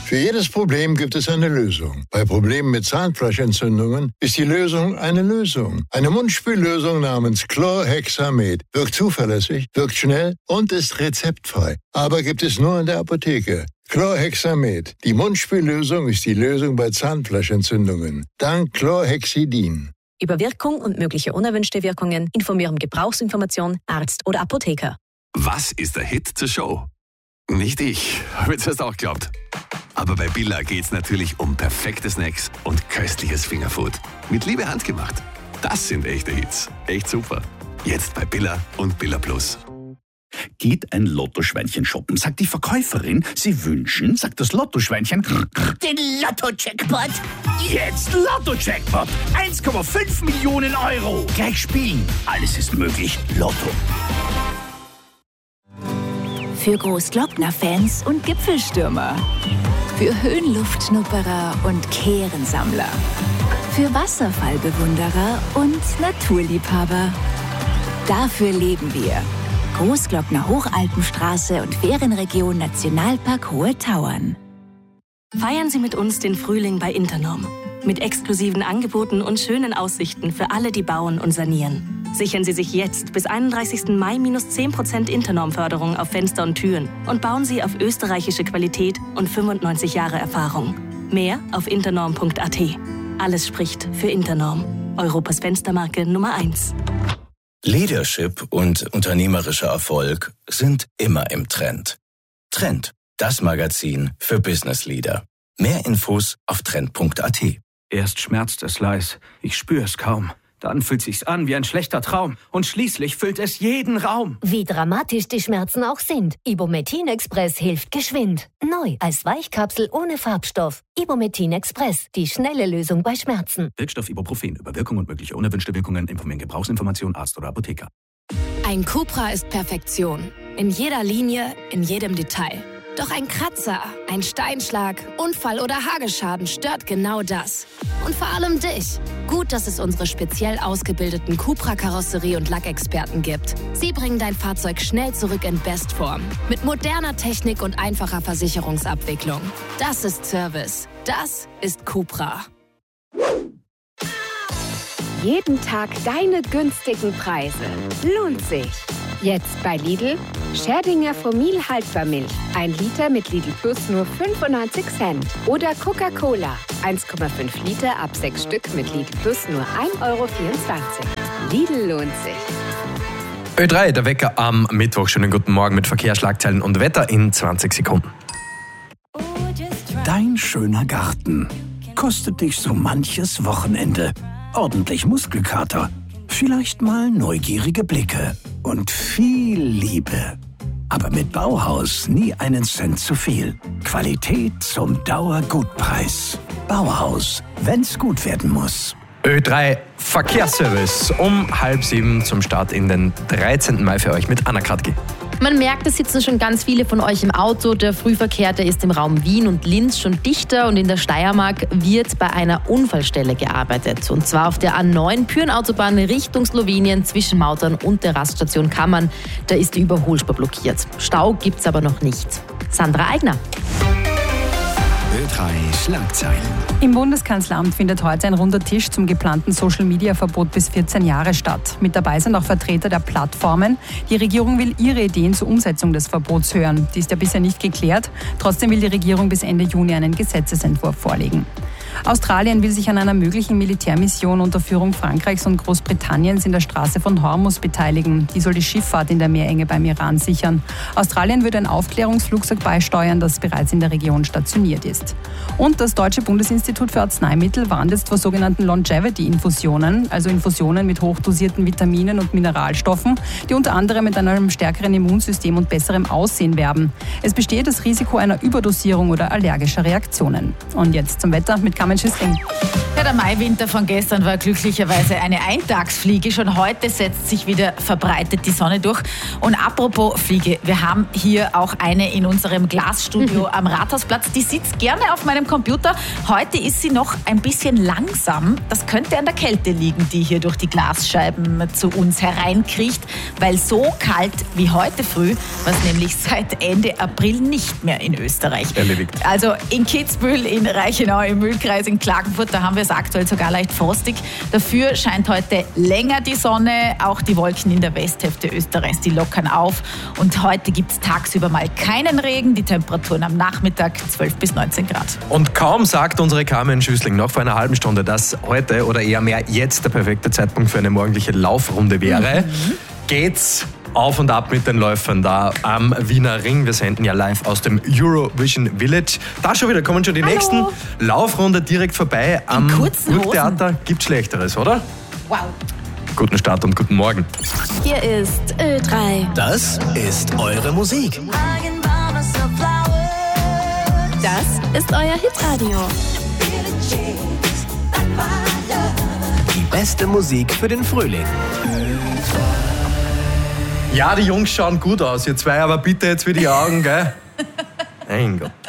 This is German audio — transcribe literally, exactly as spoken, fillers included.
Für jedes Problem gibt es eine Lösung. Bei Problemen mit Zahnfleischentzündungen ist die Lösung eine Lösung. Eine Mundspüllösung namens Chlorhexamed wirkt zuverlässig, wirkt schnell und ist rezeptfrei. Aber gibt es nur in der Apotheke. Chlorhexamed. Die Mundspüllösung ist die Lösung bei Zahnfleischentzündungen. Dank Chlorhexidin. Über Wirkung und mögliche unerwünschte Wirkungen informieren Gebrauchsinformation, Arzt oder Apotheker. Was ist der Hit zur Show? Nicht ich, habe ich zuerst auch geglaubt. Aber bei Billa geht's natürlich um perfekte Snacks und köstliches Fingerfood. Mit Liebe handgemacht. Das sind echte Hits. Echt super. Jetzt bei Billa und Billa Plus. Geht ein Lottoschweinchen shoppen, sagt die Verkäuferin, sie wünschen, sagt das Lottoschweinchen, den Lotto-Jackpot. Jetzt Lotto-Jackpot, eins Komma fünf Millionen Euro. Gleich spielen, alles ist möglich, Lotto. Für Großglockner-Fans und Gipfelstürmer. Für Höhenluftschnupperer und Kehrensammler. Für Wasserfallbewunderer und Naturliebhaber. Dafür leben wir. Großglockner Hochalpenstraße und Ferienregion Nationalpark Hohe Tauern. Feiern Sie mit uns den Frühling bei Internorm. Mit exklusiven Angeboten und schönen Aussichten für alle, die bauen und sanieren. Sichern Sie sich jetzt bis einunddreißigsten Mai minus zehn Prozent Internorm-Förderung auf Fenster und Türen und bauen Sie auf österreichische Qualität und fünfundneunzig Jahre Erfahrung. Mehr auf internorm punkt a t. Alles spricht für Internorm. Europas Fenstermarke Nummer eins. Leadership und unternehmerischer Erfolg sind immer im Trend. Trend, das Magazin für Business Leader. Mehr Infos auf trend punkt a t. Erst schmerzt es leis, ich spüre es kaum. Dann fühlt sich's an wie ein schlechter Traum. Und schließlich füllt es jeden Raum. Wie dramatisch die Schmerzen auch sind. Ibumetin Express hilft geschwind. Neu als Weichkapsel ohne Farbstoff. Ibumetin Express, die schnelle Lösung bei Schmerzen. Wirkstoff Ibuprofen. Über Wirkung und mögliche unerwünschte Wirkungen informieren Gebrauchsinformation, Arzt oder Apotheker. Ein Cupra ist Perfektion. In jeder Linie, in jedem Detail. Doch ein Kratzer, ein Steinschlag, Unfall oder Hagelschaden stört genau das. Und vor allem dich. Gut, dass es unsere speziell ausgebildeten Cupra-Karosserie- und Lackexperten gibt. Sie bringen dein Fahrzeug schnell zurück in Bestform. Mit moderner Technik und einfacher Versicherungsabwicklung. Das ist Service. Das ist Cupra. Jeden Tag deine günstigen Preise. Lohnt sich. Jetzt bei Lidl. Scherdinger Fromil Haltbarmilch. Ein Liter mit Lidl Plus nur fünfundneunzig Cent. Oder Coca-Cola. eins Komma fünf Liter ab sechs Stück mit Lidl Plus nur ein Euro vierundzwanzig. Lidl lohnt sich. Ö drei, der Wecker am Mittwoch. Schönen guten Morgen mit Verkehrsschlagzeilen und Wetter in zwanzig Sekunden. Dein schöner Garten kostet dich so manches Wochenende. Ordentlich Muskelkater, vielleicht mal neugierige Blicke und viel Liebe. Aber mit Bauhaus nie einen Cent zu viel. Qualität zum Dauergutpreis. Bauhaus, wenn's gut werden muss. Ö drei Verkehrsservice um halb sieben zum Start in den dreizehnten Mai für euch mit Anna Kratki. Man merkt, es sitzen schon ganz viele von euch im Auto. Der Frühverkehr, der ist im Raum Wien und Linz schon dichter und in der Steiermark wird bei einer Unfallstelle gearbeitet. Und zwar auf der A neun Pyrenautobahn Richtung Slowenien zwischen Mautern und der Raststation Kammern. Da ist die Überholspur blockiert. Stau gibt's aber noch nicht. Sandra Eigner. Ö drei Schlagzeilen. Im Bundeskanzleramt findet heute ein runder Tisch zum geplanten Social-Media-Verbot bis vierzehn Jahre statt. Mit dabei sind auch Vertreter der Plattformen. Die Regierung will ihre Ideen zur Umsetzung des Verbots hören. Die ist ja bisher nicht geklärt. Trotzdem will die Regierung bis Ende Juni einen Gesetzesentwurf vorlegen. Australien will sich an einer möglichen Militärmission unter Führung Frankreichs und Großbritanniens in der Straße von Hormuz beteiligen. Die soll die Schifffahrt in der Meerenge beim Iran sichern. Australien wird ein Aufklärungsflugzeug beisteuern, das bereits in der Region stationiert ist. Und das Deutsche Bundesinstitut für Arzneimittel warnt jetzt vor sogenannten Longevity-Infusionen, also Infusionen mit hochdosierten Vitaminen und Mineralstoffen, die unter anderem mit einem stärkeren Immunsystem und besserem Aussehen werben. Es besteht das Risiko einer Überdosierung oder allergischer Reaktionen. Und jetzt zum Wetter mit Carmen Schüssling. Ja, der Maiwinter von gestern war glücklicherweise eine Eintagsfliege. Schon heute setzt sich wieder verbreitet die Sonne durch. Und apropos Fliege, wir haben hier auch eine in unserem Glasstudio am Rathausplatz. Die sitzt gerne auf meinem Computer. Heute ist sie noch ein bisschen langsam. Das könnte an der Kälte liegen, die hier durch die Glasscheiben zu uns hereinkriecht. Weil so kalt wie heute früh, was nämlich seit Ende April nicht mehr in Österreich. Erledigt. Also in Kitzbühel, in Reichenau, im Mühlkreis, in Klagenfurt, da haben wir es aktuell sogar leicht frostig. Dafür scheint heute länger die Sonne. Auch die Wolken in der Westhälfte Österreichs, die lockern auf. Und heute gibt es tagsüber mal keinen Regen. Die Temperaturen am Nachmittag zwölf bis neunzehn Grad. Und kaum sagt unsere Carmen Schüssling noch vor einer halben Stunde, dass heute oder eher mehr jetzt der perfekte Zeitpunkt für eine morgendliche Laufrunde wäre, mhm. geht's auf und ab mit den Läufern da am Wiener Ring. Wir senden ja live aus dem Eurovision Village. Da schon wieder kommen schon die Hallo. nächsten. Laufrunde direkt vorbei. Am Burgtheater gibt's Schlechteres, oder? Wow. Guten Start und guten Morgen. Hier ist Ö drei. Das ist eure Musik. Das ist euer Hitradio. Die beste Musik für den Frühling. Ja, die Jungs schauen gut aus, ihr zwei, aber bitte jetzt wieder die Augen, gell? Mein Gott.